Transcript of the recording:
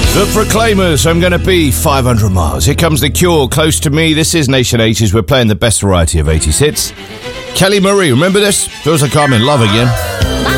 The Proclaimers, I'm Gonna Be 500 Miles. Here comes The Cure, Close to Me. This is Nation 80s. We're playing the best variety of 80s hits. Kelly Marie, remember this? Feels like I'm in love again.